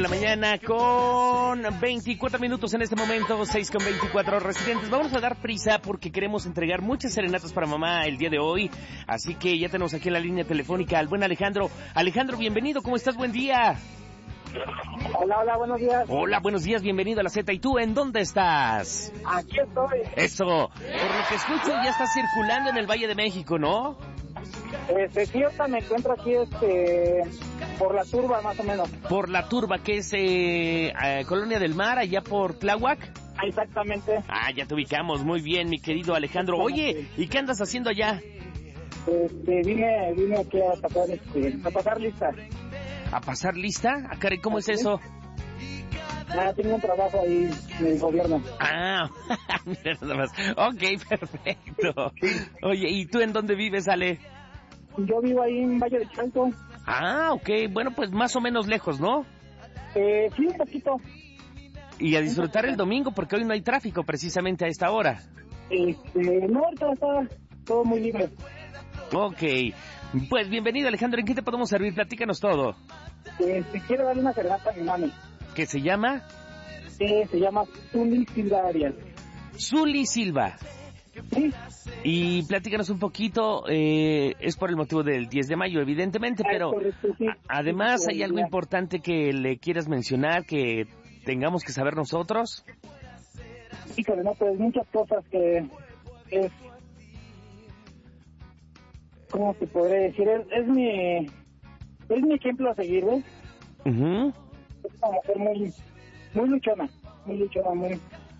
la mañana con 24 minutos en este momento, 6 con 24 residentes. Vamos a dar prisa porque queremos entregar muchas serenatas para mamá el día de hoy. Así que ya tenemos aquí en la línea telefónica al buen Alejandro. Alejandro, bienvenido, ¿cómo estás? Buen día. Hola, buenos días. Hola, buenos días, bienvenido a la Z. ¿Y tú en dónde estás? Aquí estoy. Eso, por lo que escucho ya estás circulando en el Valle de México, ¿no? Sí, ahorita me encuentro aquí, por la Turba, más o menos. Por la Turba, que es Colonia del Mar, allá por Tláhuac. Exactamente. Ah, ya te ubicamos, muy bien, mi querido Alejandro. Oye, ¿y qué andas haciendo allá? Vine aquí a pasar lista. ¿A pasar lista? Ah, caray, ¿cómo es eso? Tengo un trabajo ahí en el gobierno. Ah, mira nada más. Ok, perfecto. Oye, ¿y tú en dónde vives, Ale? Yo vivo ahí en Valle de Chalco. Ah, ok, bueno, pues más o menos lejos, ¿no? Sí, un poquito. Y a disfrutar el domingo, porque hoy no hay tráfico precisamente a esta hora. No, ahorita está todo muy libre. Ok, pues bienvenido, Alejandro. ¿En qué te podemos servir? Platícanos todo. Quiero darle una serenata a mi mami. ¿Qué se llama? Se llama Zuli Silva Arias. Zuli Silva. Sí. Y platícanos un poquito, es por el motivo del 10 de mayo, evidentemente, pero correcto, sí. Además hay algo importante que le quieras mencionar, que tengamos que saber nosotros. Híjole, no, pues muchas cosas que es... ¿Cómo te podré decir? Es mi ejemplo a seguir, ¿ves? Uh-huh. Es una mujer muy luchona, muy...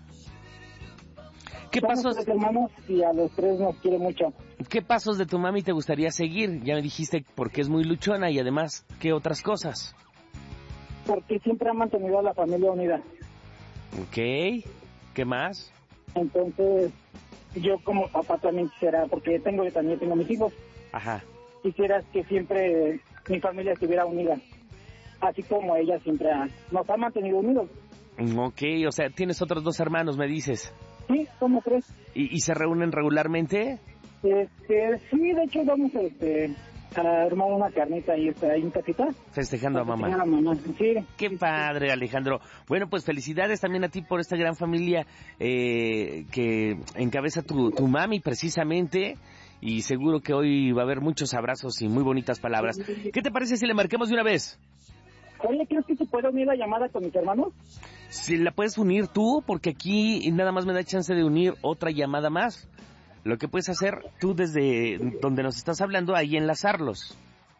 ¿Qué Somos pasos? 3 hermanos y a los 3 nos quiere mucho. ¿Qué pasos de tu mami te gustaría seguir? Ya me dijiste porque es muy luchona y además, ¿qué otras cosas? Porque siempre ha mantenido a la familia unida. Ok, ¿qué más? Entonces, yo como papá también quisiera, porque también tengo mis hijos. Ajá. Quisiera que siempre mi familia estuviera unida, así como ella siempre nos ha mantenido unidos. Ok, o sea, tienes otros 2 hermanos, me dices. Sí, somos 3. ¿Y se reúnen regularmente? Sí, de hecho vamos a armar una carnita ahí en casita. Festejando a mamá. Sí. Qué padre, Alejandro. Bueno, pues felicidades también a ti por esta gran familia que encabeza tu mami precisamente. Y seguro que hoy va a haber muchos abrazos y muy bonitas palabras. ¿Qué te parece si le marquemos de una vez? Oye, ¿crees que se puede unir la llamada con mis hermanos? Si la puedes unir tú, porque aquí nada más me da chance de unir otra llamada más. Lo que puedes hacer tú desde donde nos estás hablando, ahí enlazarlos.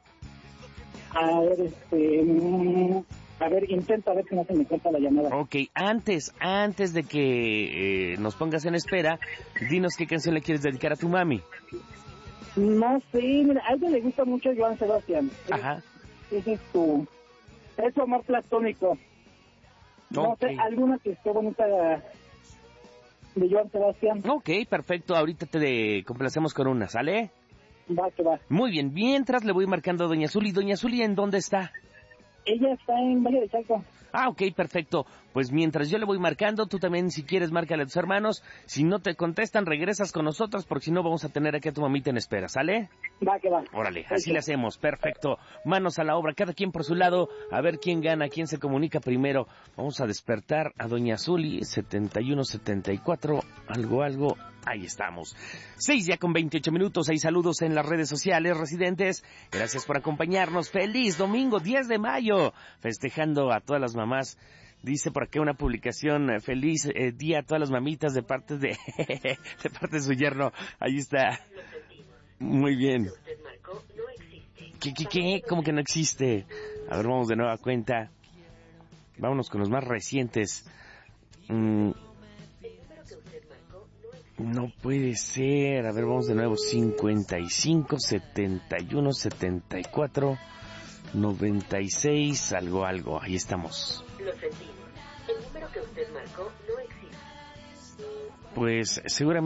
A ver, intenta a ver si no se me corta la llamada. Ok, antes de que nos pongas en espera, dinos qué canción le quieres dedicar a tu mami. No sé, mira, a ella le gusta mucho Joan Sebastián. Ajá. Es su amor platónico. No Okay. sé, alguna que esté bonita de Joan Sebastián. Ok, perfecto, ahorita te complacemos con una, ¿sale? Va, que va. Muy bien, mientras le voy marcando a Doña Zuli. Doña Zuli, ¿en dónde está? Ella está en Valle de Chalco. Ah, ok, perfecto. Pues mientras yo le voy marcando, tú también, si quieres, márcale a tus hermanos. Si no te contestan, regresas con nosotros, porque si no, vamos a tener aquí a tu mamita en espera, ¿sale? Va, que va. Órale, así le hacemos, perfecto. Manos a la obra, cada quien por su lado, a ver quién gana, quién se comunica primero. Vamos a despertar a Doña Zuli, 7174, algo, ahí estamos. 6 ya con 28 minutos, hay saludos en las redes sociales, residentes. Gracias por acompañarnos, feliz domingo, 10 de mayo, festejando a todas las mamás. Dice por aquí una publicación, feliz día a todas las mamitas de parte de su yerno. Ahí está. Muy bien. ¿Qué? ¿Cómo que no existe? A ver, vamos de nueva cuenta. Vámonos con los más recientes. No puede ser. A ver, vamos de nuevo. 55, 71, 74, 96, algo. Ahí estamos. Lo sentimos. El número que usted marcó no existe. Pues seguramente